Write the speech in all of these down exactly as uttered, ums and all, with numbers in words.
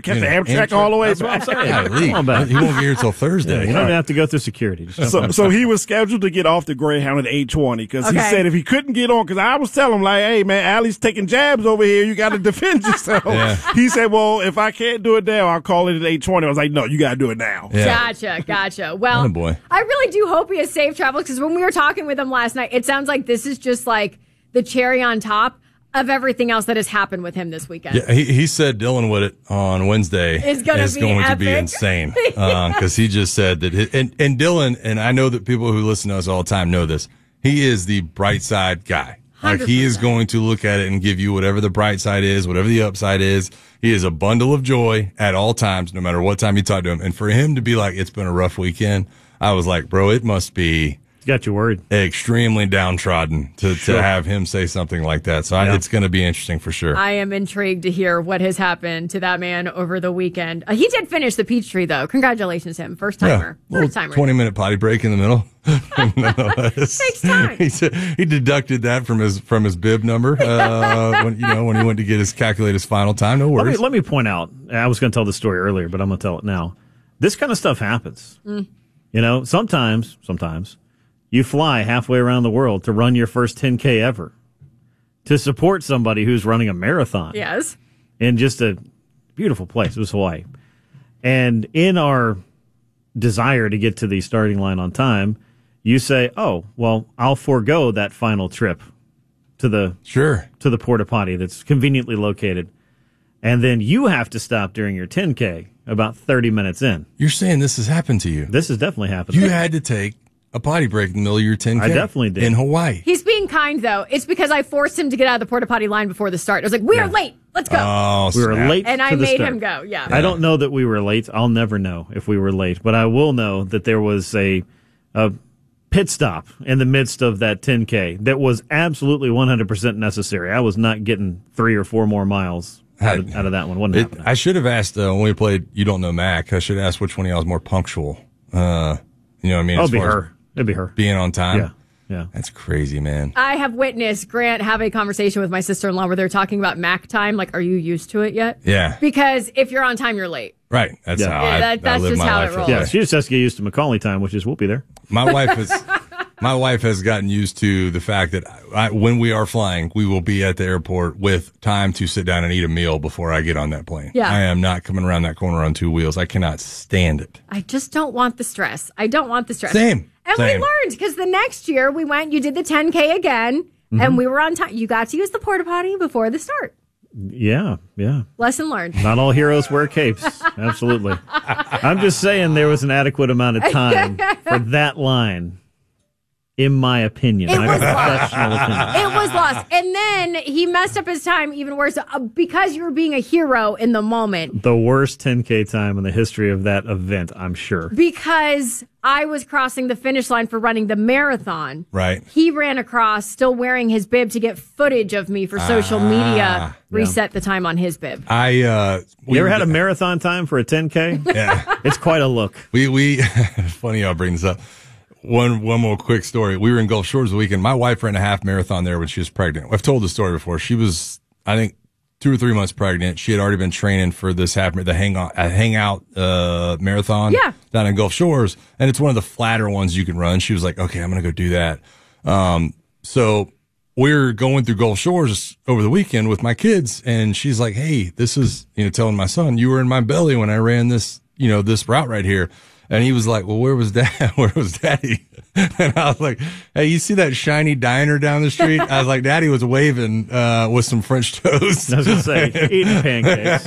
catch the Amtrak all the way That's back. what I'm saying. Yeah, leave. Come on back. He won't get here until Thursday. Yeah, you don't have to go through security. Just jump So, on. so he was scheduled to get off the Greyhound at eight twenty because he Okay. said if he couldn't get on, because I was telling him, like, hey, man, Allie's taking jabs over here. You got to defend yourself. Yeah. He said, well, if I can't do it now, I'll call it at eight twenty. I was like, no, you got to do it now. Yeah. Gotcha, gotcha. Well, Oh, boy. I really do hope he has safe travels because when we were talking with him last night, it sounds like this is just like the cherry on top of everything else that has happened with him this weekend. Yeah, he, he said Dylan Woodett on Wednesday It's gonna is be going to be epic. insane because he just said that. His, and and Dylan, and I know that people who listen to us all the time know this. He is the bright side guy. Like he is going to look at it and give you whatever the bright side is, whatever the upside is. He is a bundle of joy at all times, no matter what time you talk to him. And for him to be like, it's been a rough weekend, I was like, bro, it must be Got you worried. extremely downtrodden to, Sure. to have him say something like that. So I, Yeah. it's going to be interesting for sure. I am intrigued to hear what has happened to that man over the weekend. Uh, he did finish the Peachtree, though. Congratulations to him. First timer. little First timer. twenty minute potty break in the middle. Nonetheless. Takes time. He said he deducted that from his from his bib number. Uh, when you know when he went to get his calculate his final time. No Let me, worries. let me point out, I was going to tell the story earlier, but I'm going to tell it now. This kind of stuff happens. Mm. You know, sometimes, sometimes you fly halfway around the world to run your first ten K ever to support somebody who's running a marathon Yes. in just a beautiful place. It was Hawaii. And in our desire to get to the starting line on time, you say, oh, well, I'll forego that final trip to the Sure. to the porta potty that's conveniently located. And then you have to stop during your ten K about thirty minutes in. You're saying this has happened to you. This has definitely happened. You had to take a potty break in the middle of your ten K. I definitely did. In Hawaii. He's being kind, though. It's because I forced him to get out of the porta potty line before the start. I was like, we are late. Let's go. Oh, we were snap. late and to I the made start. him go. Yeah. I don't know that we were late. I'll never know if we were late, but I will know that there was a, a pit stop in the midst of that ten K that was absolutely one hundred percent necessary. I was not getting three or four more miles out of, out of that one. Wasn't It, happening. I should have asked uh, when we played You Don't Know Mac. I should have asked which one of y'all was more punctual. Uh, you know what I mean? Oh, As it'd be far as her. It'd be her. being on time. Yeah. Yeah. That's crazy, man. I have witnessed Grant have a conversation with my sister-in-law where they're talking about Mac time. Like, are you used to it yet? Yeah. Because if you're on time, you're late. Right. That's Yeah. how Yeah, I, that- I that's live just my how it life. rolls. Yeah, she just has to get used to Macaulay time, which is we'll be there. My wife has my wife has gotten used to the fact that I, when we are flying, we will be at the airport with time to sit down and eat a meal before I get on that plane. Yeah. I am not coming around that corner on two wheels. I cannot stand it. I just don't want the stress. I don't want the stress. Same. And Same. we learned because the next year we went, you did the ten K again, Mm-hmm. and we were on time. You got to use the porta potty before the start. Yeah, yeah. Lesson learned. Not all heroes wear capes. Absolutely. I'm just saying there was an adequate amount of time for that line, in my opinion. It my was lost. professional opinion. It was lost. And then he messed up his time even worse uh, because you were being a hero in the moment. The worst ten K time in the history of that event, I'm sure. Because I was crossing the finish line for running the marathon. Right. He ran across still wearing his bib to get footage of me for social media, reset the time on his bib. I uh we You ever had a marathon time for a ten K? Yeah. It's quite a look. We we funny y'all bring this up. One one more quick story. We were in Gulf Shores the weekend. My wife ran a half marathon there when she was pregnant. I've told the story before. She was, I think, two or three months pregnant. She had already been training for this half the hang out uh, hangout uh, marathon Yeah. down in Gulf Shores, and it's one of the flatter ones you can run. She was like, "Okay, I'm gonna go do that." Um, so we're going through Gulf Shores over the weekend with my kids, and she's like, "Hey, this is," you know, telling my son, "You were in my belly when I ran this, you know, this route right here." And he was like, "Well, where was dad? Where was daddy?" And I was like, "Hey, you see that shiny diner down the street?" I was like, "Daddy was waving, uh, with some French toast." I was going to say, eating pancakes.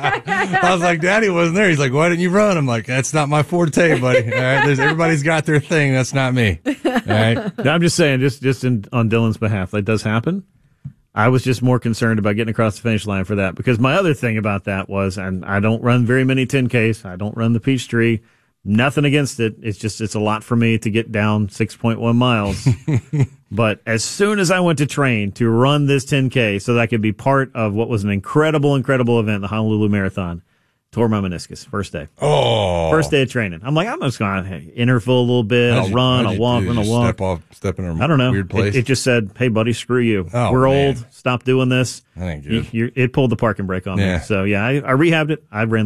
I was like, "Daddy wasn't there." He's like, "Why didn't you run?" I'm like, "That's not my forte, buddy. All right, there's, everybody's got their thing. That's not me." All right. I'm just saying, just, just in, on Dylan's behalf, that does happen. I was just more concerned about getting across the finish line for that because my other thing about that was, and I don't run very many ten Ks. I don't run the Peachtree. Nothing against it. It's just, it's a lot for me to get down six point one miles. But as soon as I went to train to run this ten K so that I could be part of what was an incredible, incredible event, the Honolulu Marathon, tore my meniscus first day. Oh, First day of training. I'm like, I'm just going to interval a little bit. How'd I'll you- run, how'd I'll you walk, do? run, I'll Just walk. Step off, step in a I don't know. weird place. It, it just said, "Hey, buddy, screw you. Oh, We're man. old. Stop doing this." That ain't You, good. you're, it pulled the parking brake on Yeah. me. So, yeah, I, I rehabbed it. I ran